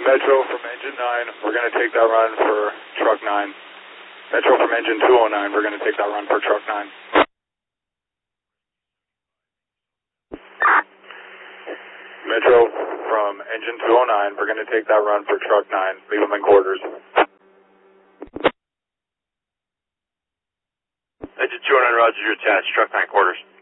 Metro from engine 9, we're going to take that run for truck 9. Metro from engine 209, we're going to take that run for truck 9. Metro from engine 209, we're going to take that run for truck 9. Leave them in quarters. Engine 209, roger, you're attached. Truck 9 quarters.